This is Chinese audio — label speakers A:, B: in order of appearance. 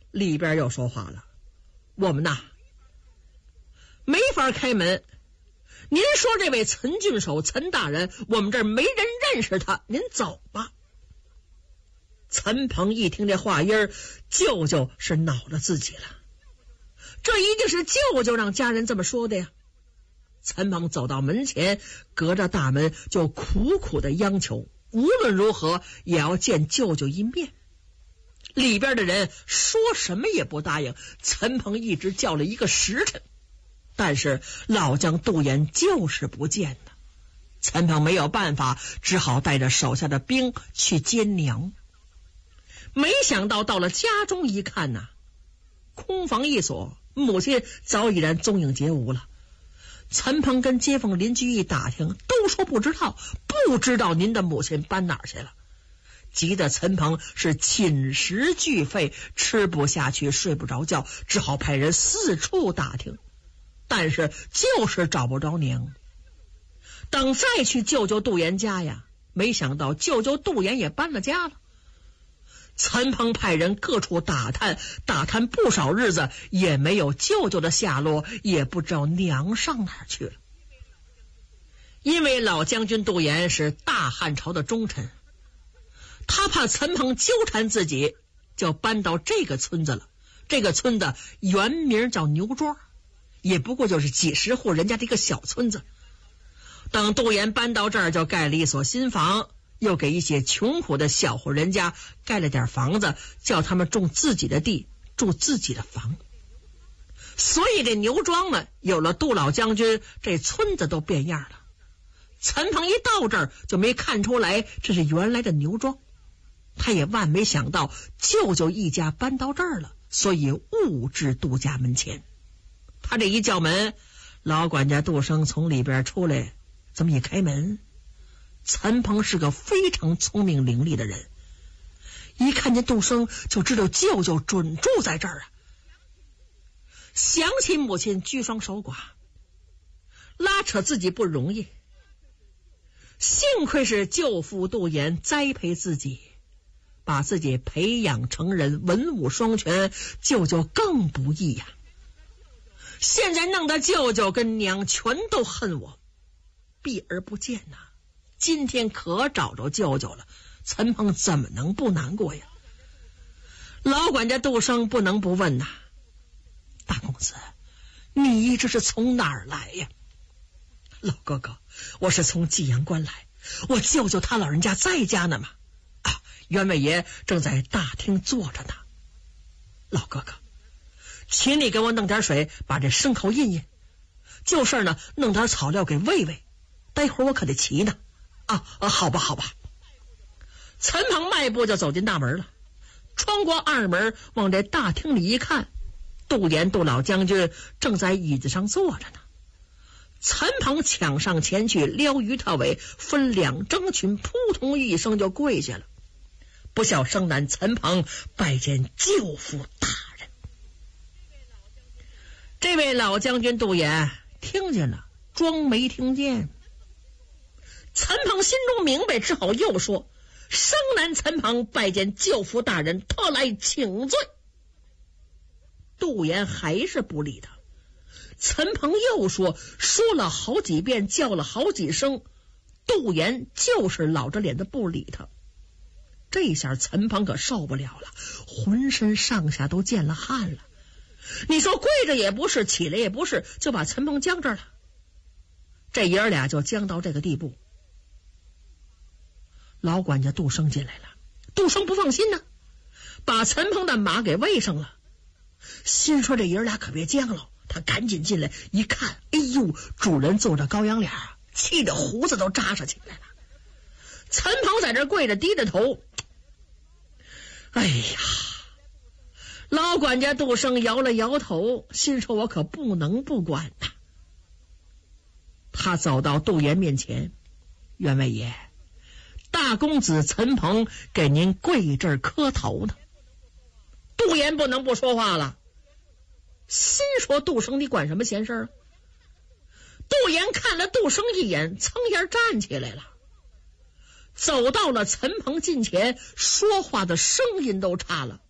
A: 里边又说话了：“我们呐，没法开门。您说这位陈郡守陈大人，我们这儿没人认识他，您走吧。”陈鹏一听这话音，舅舅是恼了自己了，这一定是舅舅让家人这么说的呀。陈鹏走到门前，隔着大门就苦苦的央求，无论如何也要见舅舅一面。里边的人说什么也不答应，陈鹏一直叫了一个时辰，但是老将杜岩就是不见呢。陈鹏没有办法，只好带着手下的兵去接娘。没想到到了家中一看呐，空房一锁，母亲早已然踪影皆无了。陈鹏跟街坊邻居一打听，都说不知道您的母亲搬哪儿去了。急得陈鹏是寝食俱废，吃不下去，睡不着觉，只好派人四处打听，但是就是找不着娘。等再去舅舅杜岩家呀，没想到舅舅杜岩也搬了家了。陈鹏派人各处打探不少日子，也没有舅舅的下落，也不知道娘上哪儿去了。因为老将军杜岩是大汉朝的忠臣，他怕陈鹏纠缠自己，就搬到这个村子了。这个村子原名叫牛庄，也不过就是几十户人家的一个小村子。等杜岩搬到这儿，就盖了一所新房，又给一些穷苦的小户人家盖了点房子，叫他们种自己的地，住自己的房。所以这牛庄呢，有了杜老将军，这村子都变样了。陈鹏一到这儿就没看出来这是原来的牛庄，他也万没想到舅舅一家搬到这儿了，所以误至杜家门前。他这一叫门，老管家杜生从里边出来，这么一开门，陈鹏是个非常聪明伶俐的人，一看见杜生就知道舅舅准住在这儿啊。想起母亲居双守寡，拉扯自己不容易，幸亏是舅父杜岩栽培自己，把自己培养成人，文武双全，舅舅更不易呀。现在弄得舅舅跟娘全都恨我，避而不见呐。今天可找着舅舅了，陈鹏怎么能不难过呀？老管家杜生不能不问呐：“大公子，你这是从哪儿来呀？”“老哥哥，我是从济阳关来，我舅舅他老人家在家呢嘛。”“啊，员外爷正在大厅坐着呢。”“老哥哥，请你给我弄点水，把这牲口印印，就事呢弄点草料给喂喂，待会儿我可得骑呢。”“好吧。”陈鹏迈步就走进大门了，穿过二门往这大厅里一看，杜岩杜老将军正在椅子上坐着呢。陈鹏抢上前去，撩于他尾，分两征群，扑通一声就跪下了。“不孝生男陈鹏拜见舅父大人。”这位老将军杜岩听见了，装没听见。陈鹏心中明白，只好又说：“生男陈鹏拜见舅父大人，特来请罪。”杜岩还是不理他。陈鹏又说了好几遍，叫了好几声，杜岩就是老着脸子不理他。这下陈鹏可受不了了，浑身上下都见了汗了。你说跪着也不是，起来也不是，就把陈鹏僵这儿了。这爷儿俩就僵到这个地步。老管家杜生进来了，杜生不放心呢，把陈鹏的马给喂上了，心说这爷儿俩可别僵了。他赶紧进来一看，哎呦，主人坐着羔羊脸，气得胡子都扎上起来了。陈鹏在这跪着低着头，哎呀，老管家杜生摇了摇头，心说我可不能不管呐。他走到杜岩面前：“员外爷，大公子陈鹏给您跪这儿磕头呢。”杜岩不能不说话了，心说杜生你管什么闲事啊？杜岩看了杜生一眼，噌一下站起来了，走到了陈鹏近前，说话的声音都差了：“